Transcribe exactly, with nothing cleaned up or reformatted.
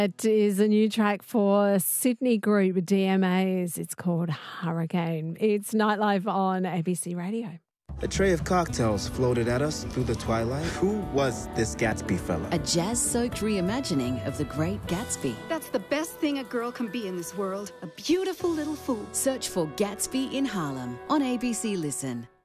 It is a new track for Sydney group D M As. It's called Hurricane. It's Nightlife on A B C Radio. A tray of cocktails floated at us through the twilight. Who was this Gatsby fella? A jazz-soaked reimagining of The Great Gatsby. That's the best thing a girl can be in this world. A beautiful little fool. Search for Gatsby in Harlem on A B C Listen.